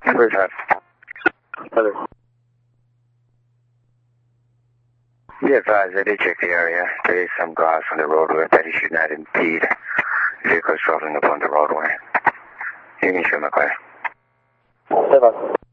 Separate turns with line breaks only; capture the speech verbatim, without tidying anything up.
Number five. Other. Be advised, I did check the area. There is some glass on the roadway, but it should not impede vehicles traveling upon the roadway. You can show my car.